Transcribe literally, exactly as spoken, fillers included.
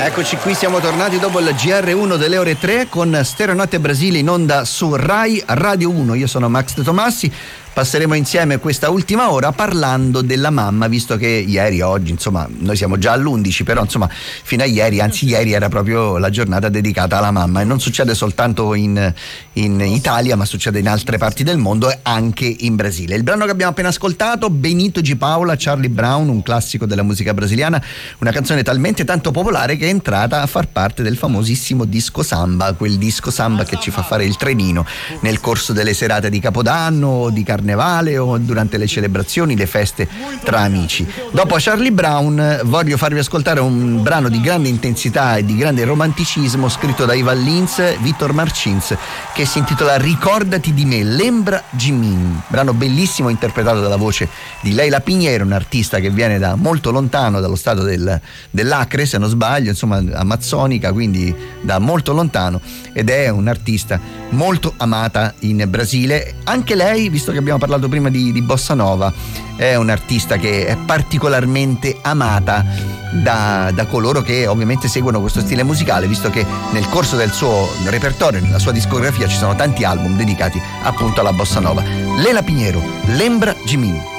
Eccoci qui, siamo tornati dopo il G R uno delle ore tre con Stereo Notte Brasile in onda su Rai Radio uno. Io sono Max De Tomassi. Passeremo insieme questa ultima ora parlando della mamma, visto che ieri, oggi, insomma, noi siamo già all'undici, però insomma fino a ieri, anzi ieri era proprio la giornata dedicata alla mamma, e non succede soltanto in, in Italia, ma succede in altre parti del mondo e anche in Brasile. Il brano che abbiamo appena ascoltato, Benito G. Paula, Charlie Brown, un classico della musica brasiliana, una canzone talmente tanto popolare che è entrata a far parte del famosissimo disco samba, quel disco samba che ci fa fare il trenino nel corso delle serate di Capodanno, di Carnevale o durante le celebrazioni, le feste tra amici. Dopo Charlie Brown voglio farvi ascoltare un brano di grande intensità e di grande romanticismo scritto da Ivan Lins, Victor Martins, che si intitola Ricordati di me, Lembra de mim, brano bellissimo interpretato dalla voce di Leila Pinheiro, un'artista che viene da molto lontano, dallo stato del, dell'Acre se non sbaglio, insomma amazzonica, quindi da molto lontano, ed è un'artista molto amata in Brasile. Anche lei, visto che abbiamo parlato prima di, di Bossa Nova, è un'artista che è particolarmente amata da, da coloro che ovviamente seguono questo stile musicale, visto che nel corso del suo repertorio, nella sua discografia, ci sono tanti album dedicati appunto alla Bossa Nova. Leila Pinheiro, Lembra de mim.